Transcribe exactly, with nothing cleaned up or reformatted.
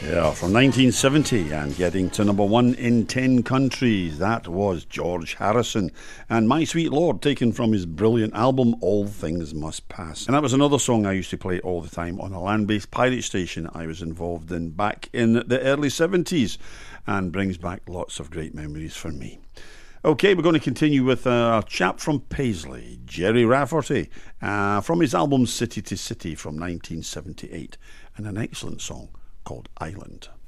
Yeah, from nineteen seventy and getting to number one in ten countries. That was George Harrison and My Sweet Lord, taken from his brilliant album All Things Must Pass. And that was another song I used to play all the time on a land-based pirate station I was involved in back in the early seventies, and brings back lots of great memories for me. Okay, we're going to continue with a chap from Paisley, Gerry Rafferty, uh, from his album City to City from nineteen seventy-eight, and an excellent song called Island.